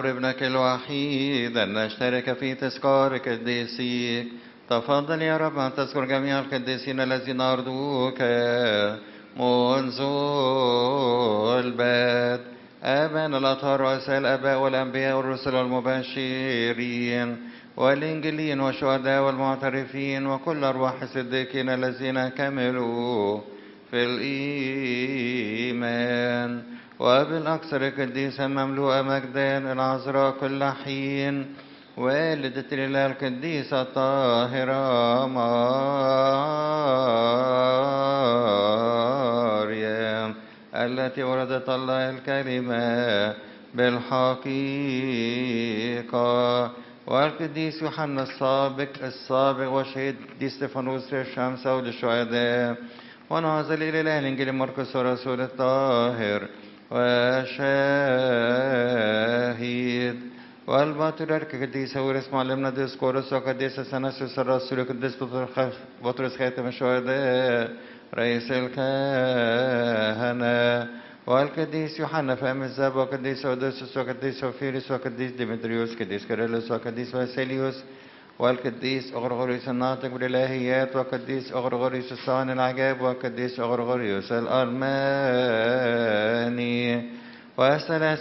ابنك الوحيد أن نشترك في تذكار قديسيك. تفضل يا رب أن تذكر جميع القديسين الذين أرضوك منذ البدء، آباء الأطهار رؤساء الآباء والأنبياء والرسل والمبشرين والإنجيليين والشهداء والمعترفين وكل أرواح الصديقين الذين كملوا في الإيمان، وبالأكثر قديسا مملوءة مجدا العذراء كل حين، والدة الإله القديسة الطاهرة مريم التي ولدت الله الكلمة بالحقيقة، والقديس يوحنا السابق والشهيد قديس استفانوس الشمس والشهداء، ونعزل إلى الإنجيل مرقس ورسول الطاهر وشاهد، والبطريرك قديس ورث معلمنا ديسقورس وقديس سنسيوس الرسول قديس بطرس خاتم الشهداء رئيس الكهنة، والقديس يوحنا فم الزاب وقديس أوديسوس وقديس أوفيريس وقديس ديمتريوس قديس كيرلس وقديس واسيليوس، والقديس أغرغوريوس الناطق بالإلهيات وقديس أغرغوريوس الصانع العجائب وقديس أغرغوريوس الأرماني، والثلاث